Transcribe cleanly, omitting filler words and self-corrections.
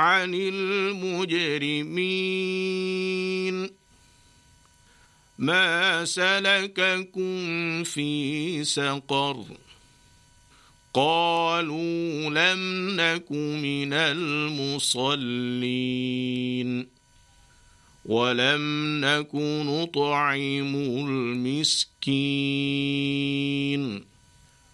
عن المجرمين ما سلككم في سقر قالوا لم نك من المصلين ولم نك نطعم المسكين